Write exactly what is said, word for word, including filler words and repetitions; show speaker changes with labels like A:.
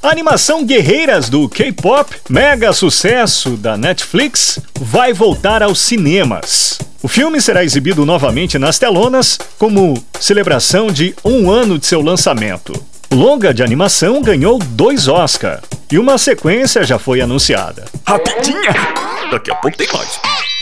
A: A animação Guerreiras do K-pop, mega sucesso da Netflix, vai voltar aos cinemas. O filme será exibido novamente nas telonas como celebração de um ano de seu lançamento. O longa de animação ganhou dois Oscar e uma sequência já foi anunciada.
B: Rapidinha! Daqui a pouco tem mais.